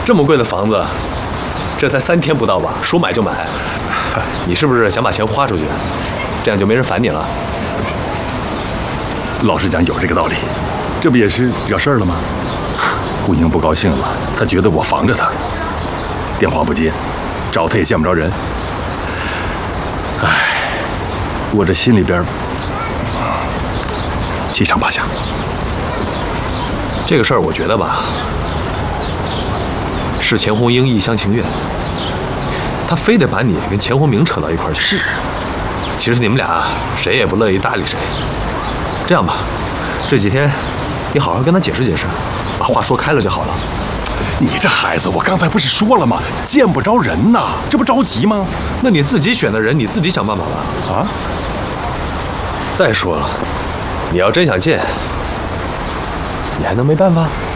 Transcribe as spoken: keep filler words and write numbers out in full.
这么贵的房子，这才三天不到吧？说买就买，你是不是想把钱花出去？这样就没人烦你了。 老实讲，有这个道理。这不也是惹事儿了吗？顾宁不高兴了，他觉得我防着他，电话不接，找他也见不着人。唉，我这心里边七上八下。 这个事儿，我觉得吧，是钱红英一厢情愿，他非得把你跟钱红明扯到一块儿去。 是， 其实你们俩谁也不乐意搭理谁。这样吧，这几天你好好跟他解释解释，把话说开了就好了。 你这孩子，我刚才不是说了吗？见不着人呐，这不着急吗？ 那你自己选的人，你自己想办法吧。 啊！ 再说了，你要真想见，你还能没办法？